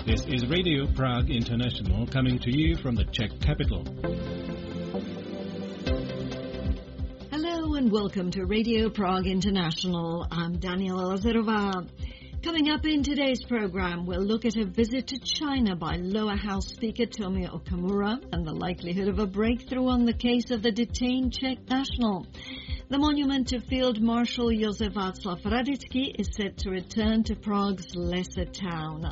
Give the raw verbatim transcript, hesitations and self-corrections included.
This is Radio Prague International coming to you from the Czech capital. Hello and welcome to Radio Prague International. I'm Daniela Lazarová. Coming up in today's program, we'll look at a visit to China by Lower House Speaker Tomio Okamura and the likelihood of a breakthrough on the case of the detained Czech national. The monument to Field Marshal Josef Václav Radický is set to return to Prague's lesser town.